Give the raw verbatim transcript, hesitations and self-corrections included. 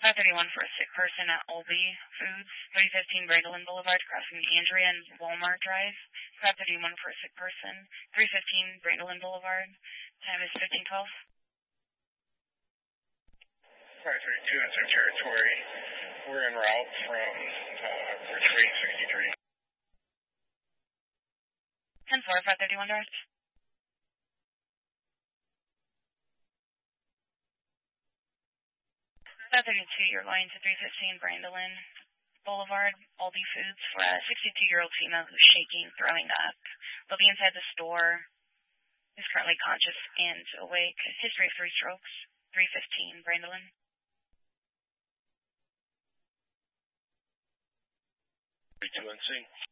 five thirty-one for a sick person at Aldi Foods, three fifteen Brandolin Boulevard, crossing Andrea and Walmart Drive. five thirty-one for a sick person, three fifteen Brandolin Boulevard. Time is fifteen twelve. five thirty-two, that's our territory. We're en route from uh, three sixty-three. ten four, five thirty-one direct. five thirty-two, you're going to three fifteen Brandolin Boulevard, Aldi Foods, for a sixty-two-year-old female who's shaking, throwing up. They'll be inside the store. Is currently conscious and awake. History of three strokes. three fifteen Brandolin. three two one C.